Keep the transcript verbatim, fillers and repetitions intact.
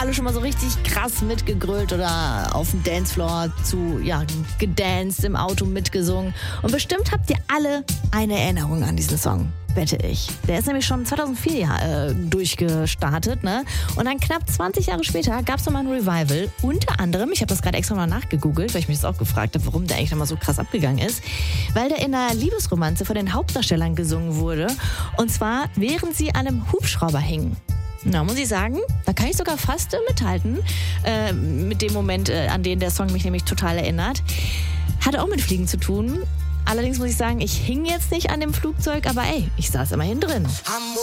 alle schon mal so richtig krass mitgegrölt oder auf dem Dancefloor zu, ja, gedanced, im Auto mitgesungen. Und bestimmt habt ihr alle eine Erinnerung an diesen Song. Wette ich. Der ist nämlich schon zweitausendvier äh, durchgestartet, ne? Und dann knapp zwanzig Jahre später gab es nochmal ein Revival. Unter anderem, ich habe das gerade extra mal nachgegoogelt, weil ich mich das auch gefragt habe, warum der eigentlich nochmal so krass abgegangen ist. Weil der in einer Liebesromanze von den Hauptdarstellern gesungen wurde. Und zwar, während sie an einem Hubschrauber hingen. Na, muss ich sagen, da kann ich sogar fast äh, mithalten. Äh, mit dem Moment, äh, an den der Song mich nämlich total erinnert. Hat auch mit Fliegen zu tun. Allerdings muss ich sagen, ich hing jetzt nicht an dem Flugzeug, aber ey, ich saß immerhin drin.